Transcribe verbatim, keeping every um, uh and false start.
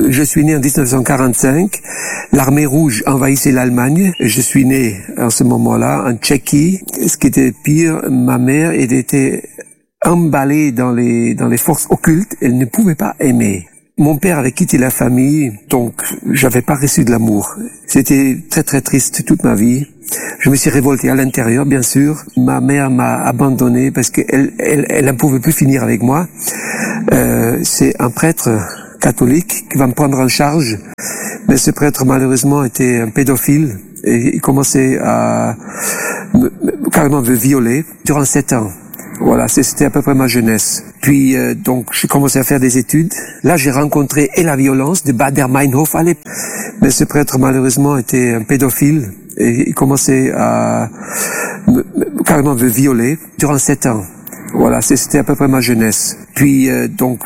Je suis né en dix-neuf cent quarante-cinq. L'armée rouge envahissait l'Allemagne. Je suis né en ce moment-là en Tchéquie. Ce qui était pire, ma mère elle était emballée dans les dans les forces occultes. Elle ne pouvait pas aimer. Mon père avait quitté la famille, donc j'avais pas reçu de l'amour. C'était très très triste toute ma vie. Je me suis révolté à l'intérieur, bien sûr. Ma mère m'a abandonné parce qu'elle elle elle ne pouvait plus finir avec moi. Euh, c'est un prêtre catholique qui va me prendre en charge, mais ce prêtre malheureusement était un pédophile et il commençait à me, me, carrément me violer durant sept ans. Voilà, c'était à peu près ma jeunesse. Puis euh, donc j'ai commencé à faire des études. Là j'ai rencontré et la violence de Baader-Meinhof à l'époque. Mais ce prêtre malheureusement était un pédophile et il commençait à me, me, carrément me violer durant sept ans. Voilà, c'était à peu près ma jeunesse. Puis euh, donc